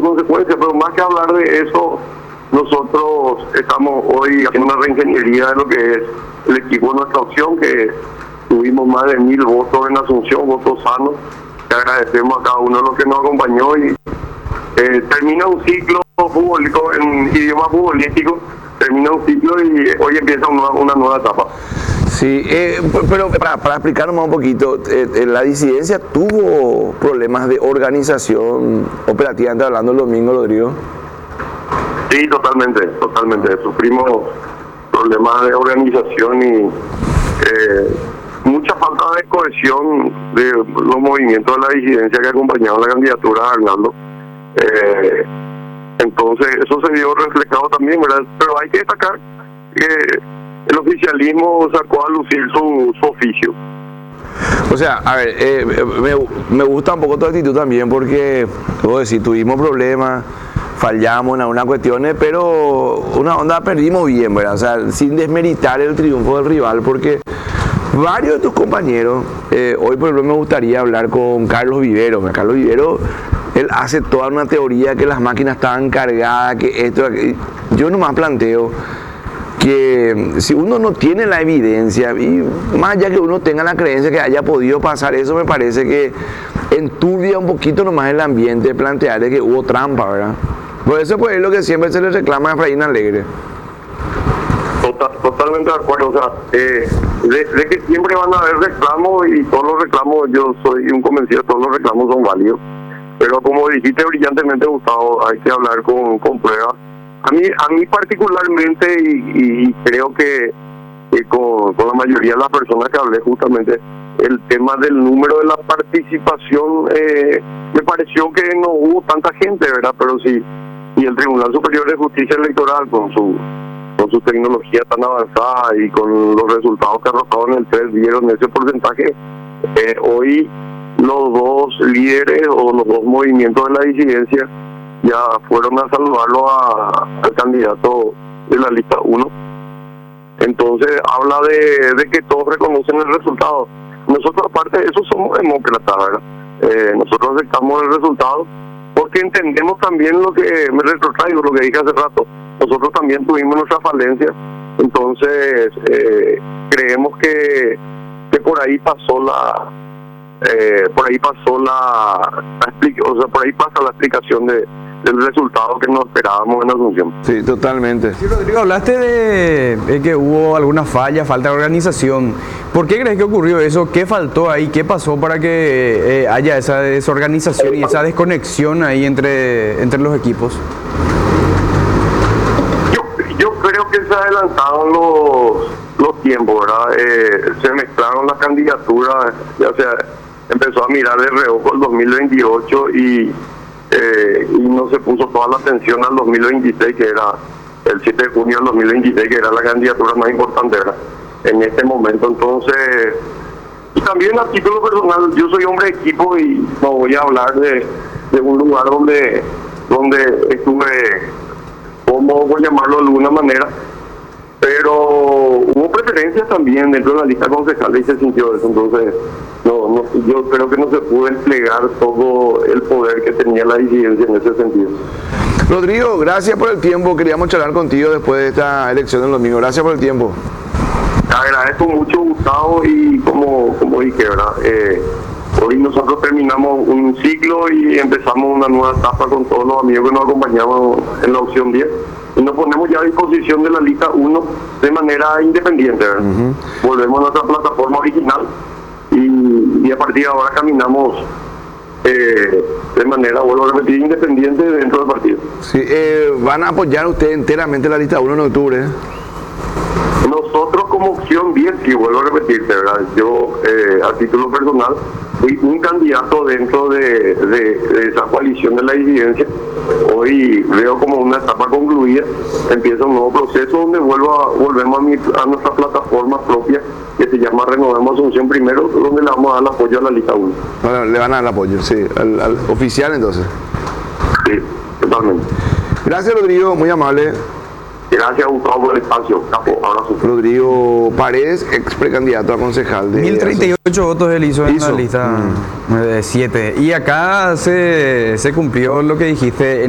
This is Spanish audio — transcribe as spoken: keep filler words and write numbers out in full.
consecuencias, pero más que hablar de eso, nosotros estamos hoy haciendo una reingeniería de lo que es el equipo de nuestra opción, que tuvimos más de mil votos en Asunción, votos sanos, que agradecemos a cada uno de los que nos acompañó y eh, termina un ciclo futbolístico, en idioma futbolístico, termina un ciclo y hoy empieza una, una nueva etapa. Sí, eh, pero para, para explicarnos más un poquito, eh, la disidencia tuvo problemas de organización, operativamente hablando el domingo, Rodrigo. Sí, totalmente, totalmente. Sufrimos problemas de organización y eh, mucha falta de cohesión de los movimientos de la disidencia que acompañaban la candidatura de Arnaldo. Eh, entonces, eso se vio reflejado también, ¿verdad? Pero hay que destacar que el oficialismo sacó a lucir su, su oficio. O sea, a ver, eh, me, me gusta un poco tu actitud también porque, puedo decir, tuvimos problemas, fallamos en algunas cuestiones, pero una onda perdimos bien, ¿verdad? O sea, sin desmeritar el triunfo del rival, porque varios de tus compañeros, eh, hoy por ejemplo me gustaría hablar con Carlos Vivero. Carlos Vivero, él hace toda una teoría que las máquinas estaban cargadas, que esto, que... yo nomás planteo que si uno no tiene la evidencia, y más allá que uno tenga la creencia que haya podido pasar eso, me parece que enturbia un poquito nomás el ambiente, plantear de que hubo trampa, ¿verdad? Por eso pues, es lo que siempre se le reclama a Efraín Alegre. Total, totalmente de acuerdo, o sea, eh, de, de que siempre van a haber reclamos y todos los reclamos, yo soy un convencido, todos los reclamos son válidos, pero como dijiste brillantemente, Gustavo, hay que hablar con, con pruebas. A mí, a mí particularmente, y, y creo que, que con, con la mayoría de las personas que hablé justamente, el tema del número de la participación, eh, me pareció que no hubo tanta gente, ¿verdad? Pero sí, y el Tribunal Superior de Justicia Electoral, con su con su tecnología tan avanzada y con los resultados que arrojaron en el tres, dieron ese porcentaje, eh, hoy los dos líderes o los dos movimientos de la disidencia ya fueron a saludarlo a, al candidato de la lista uno. Entonces habla de, de que todos reconocen el resultado. Nosotros aparte de eso somos demócratas, ¿verdad? Eh, nosotros aceptamos el resultado porque entendemos también lo que me retrotraigo, lo que dije hace rato. Nosotros también tuvimos nuestra falencia, entonces eh, creemos que, que por ahí pasó la eh, por ahí pasó la, la o sea por ahí pasa la explicación de del resultado que no esperábamos en Asunción. Sí, totalmente. Sí, Rodrigo, hablaste de, de que hubo alguna falla, falta de organización. ¿Por qué crees que ocurrió eso? ¿Qué faltó ahí? ¿Qué pasó para que eh, haya esa desorganización y esa desconexión ahí entre, entre los equipos? Yo, yo creo que se adelantaron los, los tiempos, ¿verdad? Eh, se mezclaron las candidaturas, ya sea, empezó a mirar de reojo el dos mil veintiocho y Eh, y no se puso toda la atención al dos mil veintiséis, que era el siete de junio del dos mil veintiséis, que era la candidatura más importante, ¿verdad? En este momento. Entonces, y también a título personal, yo soy hombre de equipo y no voy a hablar de, de un lugar donde donde estuve cómodo, por llamarlo de alguna manera, pero hubo preferencias también dentro de la lista concejal y se sintió eso. Entonces no, no, yo creo que no se pudo desplegar todo el poder que tenía la disidencia en ese sentido. Rodrigo, gracias por el tiempo, queríamos charlar contigo después de esta elección del domingo, gracias por el tiempo. Te agradezco mucho, Gustavo, y como, como dije, ¿verdad? Eh, hoy nosotros terminamos un ciclo y empezamos una nueva etapa con todos los amigos que nos acompañamos en la opción diez. Y nos ponemos ya a disposición de la lista uno de manera independiente, ¿verdad? Uh-huh. Volvemos a nuestra plataforma original y, y a partir de ahora caminamos eh, de manera, vuelvo a repetir, independiente dentro del partido. Sí, eh, ¿van a apoyar ustedes enteramente la lista uno en octubre? Nosotros como opción diez, y vuelvo a repetirte, ¿verdad? Yo, eh, a título personal, fui un candidato dentro de, de, de esa coalición de la disidencia. Hoy veo como una etapa concluida, empieza un nuevo proceso donde vuelvo a, volvemos a, mi, a nuestra plataforma propia que se llama Renovemos Asunción Primero, donde le vamos a dar el apoyo a la lista uno. Bueno, le van a dar el apoyo, sí, al, al oficial entonces. Sí, totalmente. Gracias, Rodrigo, muy amable. Gracias, Gustavo, por el espacio. Capo, abrazo. Rodrigo Paredes, ex precandidato a concejal de... mil treinta y ocho votos él hizo en ¿Hizo? la lista Mm. de siete. Y acá se, se cumplió lo que dijiste.